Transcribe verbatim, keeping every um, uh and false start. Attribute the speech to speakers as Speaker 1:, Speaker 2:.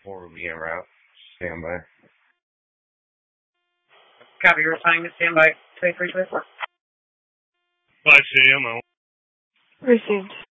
Speaker 1: four will be en route. Stand by.
Speaker 2: Copy, you're responding to standby. twenty-three twenty-four.
Speaker 3: five C M O.
Speaker 4: Received.